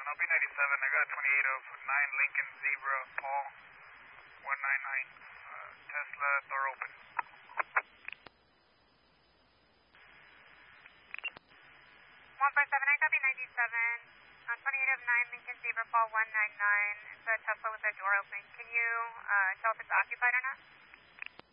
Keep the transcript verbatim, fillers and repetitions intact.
B ninety-seven, I got a twenty-eight of nine Lincoln Zebra, Paul, one nine nine, uh, Tesla, door open. one four seven, I copy ninety-seven, uh, twenty-eight of nine Lincoln Zebra, Paul, one nine nine, it's a Tesla with the door open. Can you uh, tell if it's occupied or not?